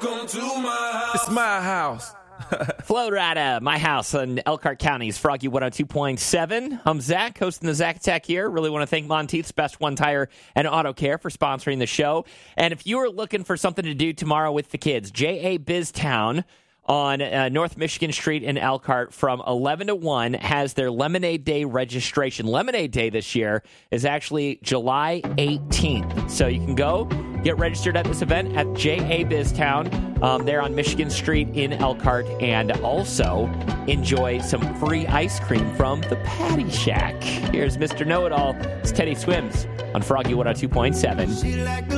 It's my house. Flow Rida, my house in Elkhart County's Froggy 102.7. I'm Zach, hosting the Zach Attack here. Really want to thank Monteith's Best One Tire and Auto Care for sponsoring the show. And if you are looking for something to do tomorrow with the kids, J.A. Biztown on North Michigan Street in Elkhart from 11 to 1 has their Lemonade Day registration. Lemonade Day this year is actually July 18th. So you can go get registered at this event at J.A. Biztown there on Michigan Street in Elkhart, and also enjoy some free ice cream from the Patty Shack. Here's Mr. Know-It-All. It's Teddy Swims on Froggy 102.7.